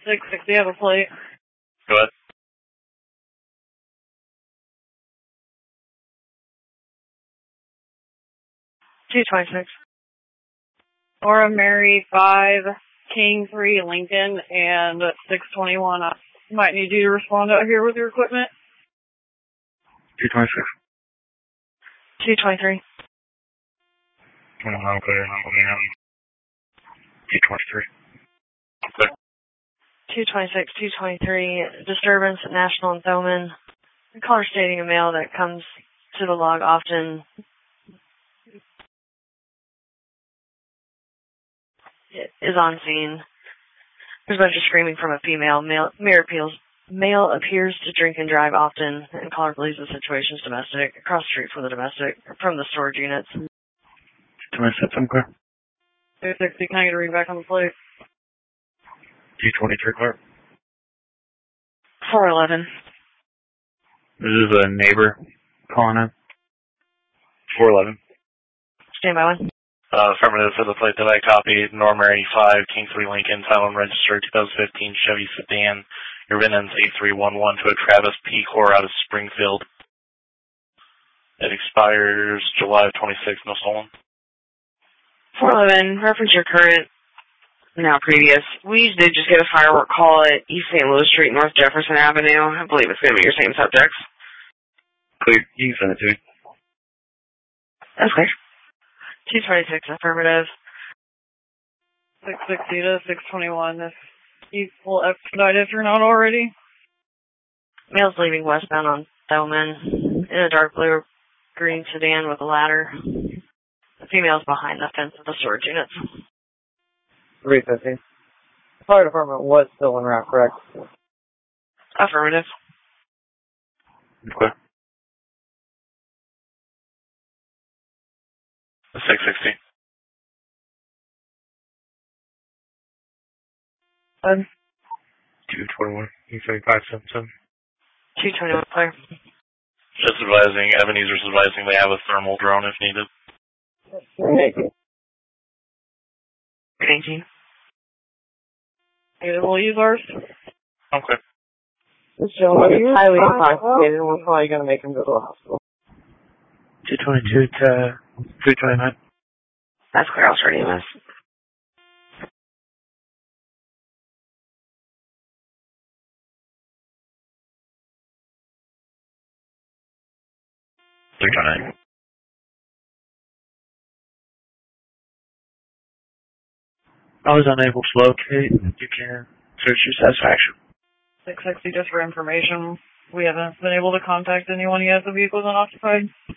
660, have a plate. Go ahead. 226. Laura Mary 5, King 3, Lincoln, and 621. I might need you to respond out here with your equipment. 226. 223. Okay. 223. Okay. 226, 223, disturbance at National and Thoman. Caller stating a mail that comes to the log often is on scene. There's a bunch of screaming from a female. Male appears to drink and drive often, and caller believes the situation is domestic. Across the street from the storage units. 226, I'm clear. 260, can I get a read back on the plate? 223, clear. 411. This is a neighbor calling in. 411. Stand by one. Affirmative for the plate that I copied. Norma 85, King 3 Lincoln, Title registered 2015 Chevy sedan. Your VIN ends 8311 to a Travis P. Core out of Springfield. It expires July of 26, no stolen. 411, reference your current, now previous. We did just get a firework call at East St. Louis Street, North Jefferson Avenue. I believe it's going to be your same subjects. Clear. You can send it to me. That's clear. 226, affirmative. 660 to 621. If you will expedite if you're not already. Male's leaving westbound on Thoman in a dark blue-green sedan with a ladder. The female's behind the fence of the storage units. 350. The fire department was still en route, correct? Affirmative. Okay. 660. 221. You say 577. 221, clear. Just advising, Ebenezer's advising they have a thermal drone if needed. Thank you. We'll use ours. Okay. This gentleman is highly intoxicated and we're probably going to make him go to the hospital. 222 to 329. That's clear. I'll start EMS. I was unable to locate. You can search your satisfaction. 660, just for information. We haven't been able to contact anyone yet. The vehicle's unoccupied.